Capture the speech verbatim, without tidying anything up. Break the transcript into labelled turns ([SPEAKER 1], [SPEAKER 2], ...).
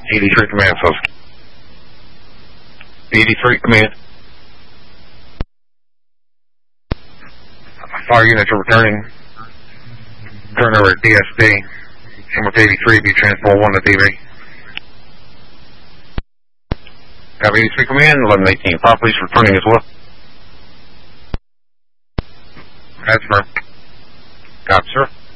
[SPEAKER 1] eighty-three command, so eighty-three command. Fire units are returning. Turn over at D S D. And with eighty-three, be transport one to D V. Copy eighty-three command, eleven eighteen properties returning as well. That's for. Copy, sir.